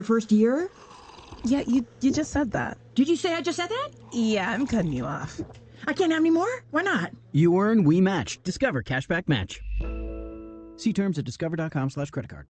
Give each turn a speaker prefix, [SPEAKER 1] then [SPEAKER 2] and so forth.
[SPEAKER 1] First year?
[SPEAKER 2] Yeah, you just said that.
[SPEAKER 1] Did you say I just said that?
[SPEAKER 2] Yeah, I'm cutting you off.
[SPEAKER 1] I can't have any more? Why not?
[SPEAKER 3] You earn, we match. Discover Cashback Match. See terms at discover.com/creditcard.